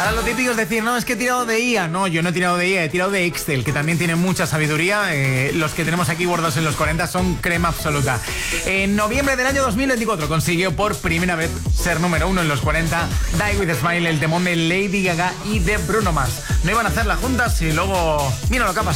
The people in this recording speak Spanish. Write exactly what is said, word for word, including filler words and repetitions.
Ahora lo típico es decir, no, es que he tirado de I A. No, yo no he tirado de I A, he tirado de Excel, que también tiene mucha sabiduría. Eh, los que tenemos aquí guardados en los cuarenta son crema absoluta. En noviembre del año dos mil veinticuatro consiguió por primera vez ser número uno en los cuarenta Die With A Smile, el temón de Lady Gaga y de Bruno Mars. No iban a hacerla juntas y luego mira lo que ha pasado.